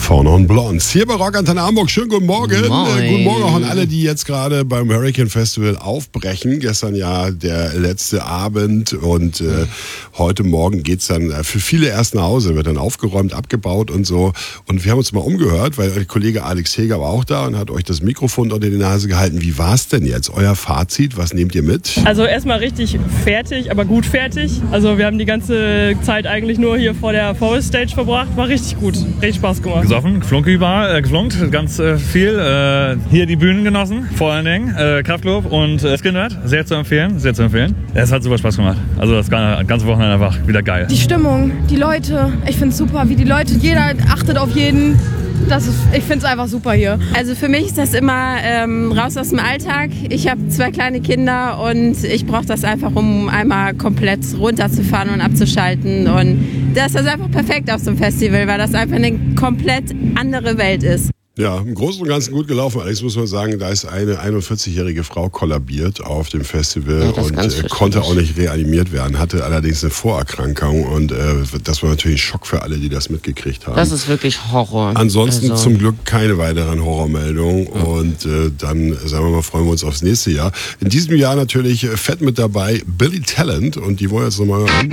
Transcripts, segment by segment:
Vorne und Blondes. Hier bei Rock Antenne Hamburg. Schönen guten Morgen. Guten Morgen auch an alle, die jetzt gerade beim Hurricane Festival aufbrechen. Gestern ja der letzte Abend und heute Morgen geht's dann für viele erst nach Hause. Wird dann aufgeräumt, abgebaut und so. Und wir haben uns mal umgehört, weil der Kollege Alex Heger war auch da und hat euch das Mikrofon unter die Nase gehalten. Wie war's denn jetzt? Euer Fazit? Was nehmt ihr mit? Also erstmal richtig fertig, aber gut fertig. Also wir haben die ganze Zeit eigentlich nur hier vor der Forest Stage verbracht. War richtig gut. Richtig Spaß gemacht. Gesoffen, geflunkt, ganz viel. Hier die Bühnen genossen, vor allen Dingen. Kraftklub und Skinhead, sehr zu empfehlen. Es hat super Spaß gemacht. Also das ganze Wochenende einfach wieder geil. Die Stimmung, die Leute, ich finde es super, wie die Leute, jeder achtet auf jeden. Ich finde es einfach super hier. Also für mich ist das immer raus aus dem Alltag. Ich habe 2 kleine Kinder und ich brauche das einfach, um einmal komplett runterzufahren und abzuschalten. Und das ist einfach perfekt auf so einem Festival, weil das einfach eine komplett andere Welt ist. Ja, im Großen und Ganzen gut gelaufen. Allerdings muss man sagen, da ist eine 41-jährige Frau kollabiert auf dem Festival und konnte auch nicht reanimiert werden, hatte allerdings eine Vorerkrankung und das war natürlich ein Schock für alle, die das mitgekriegt haben. Das ist wirklich Horror. Ansonsten zum Glück keine weiteren Horrormeldungen und dann, sagen wir mal, freuen wir uns aufs nächste Jahr. In diesem Jahr natürlich fett mit dabei Billy Talent und die wollen jetzt nochmal hören.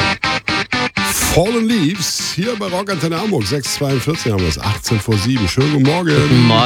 Fallen Leaves, hier bei Rock Antenne Hamburg, 6:42 haben wir es, 18:07. Schönen guten Morgen. Guten Morgen.